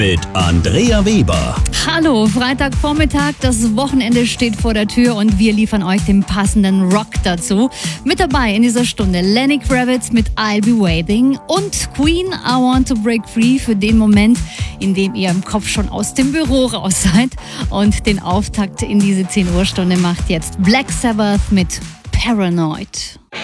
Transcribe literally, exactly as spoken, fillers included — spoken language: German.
mit Andrea Weber. Hallo, Freitagvormittag, das Wochenende steht vor der Tür und wir liefern euch den passenden Rock dazu. Mit dabei in dieser Stunde Lenny Kravitz mit I'll Be Waiting und Queen, I Want to Break Free für den Moment, in dem ihr im Kopf schon aus dem Büro raus seid. Und den Auftakt in diese zehn Uhr Stunde macht jetzt Black Sabbath mit Paranoid.